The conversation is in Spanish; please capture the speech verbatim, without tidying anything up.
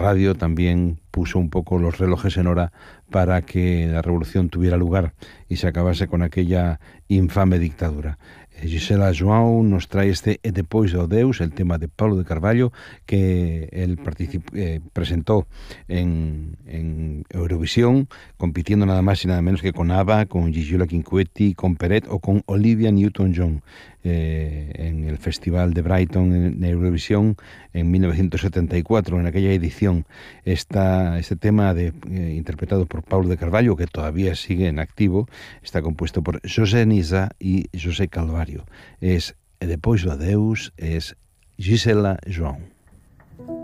radio también puso un poco los relojes en hora para que la revolución tuviera lugar y se acabase con aquella infame dictadura. Gisela João nos trae este E Depois do Deus, el tema de Paulo de Carvalho, que él eh, presentó en, en Eurovisión, compitiendo nada más y nada menos que con ABBA, con Gigliola Cinquetti, con Peret o con Olivia Newton-John eh, en el Festival de Brighton en Eurovisión en mil novecientos setenta y cuatro. En aquella edición está este tema de, eh, interpretado por Paulo de Carvalho, que todavía sigue en activo, está compuesto por José Nisa y José Calvario. Es E Depois do Deus, es Gisela João.